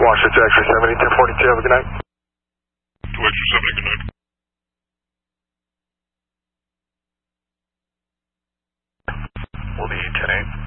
Washington to X-ray 70, 1042, have a good night. To X-ray 70, good night. We'll be 10-8.